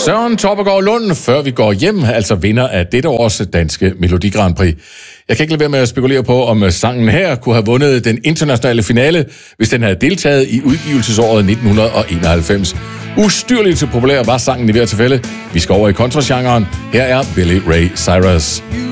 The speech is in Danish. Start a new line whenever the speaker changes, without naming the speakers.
Søren Toppegaard Lund, før vi går hjem, altså vinder af dette års danske Melodi Grand Prix. Jeg kan ikke lade være med at spekulere på, om sangen her kunne have vundet den internationale finale, hvis den havde deltaget i udgivelsesåret 1991. Ustyrligt så populær var sangen i hvert tilfælde. Vi skal over i kontragenren. Her er Billy Ray Cyrus.